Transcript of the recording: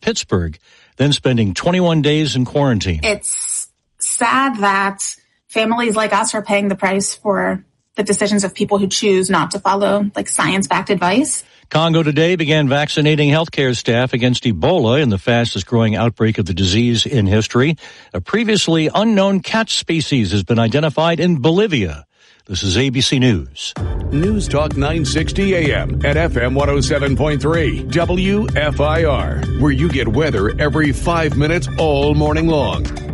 Pittsburgh, then spending 21 days in quarantine. It's sad that families like us are paying the price for the decisions of people who choose not to follow science-backed advice. Congo today began vaccinating healthcare staff against Ebola in the fastest growing outbreak of the disease in history. A previously unknown cat species has been identified in Bolivia. This is ABC News. News Talk 960 AM at FM 107.3 WFIR, where you get weather every 5 minutes all morning long.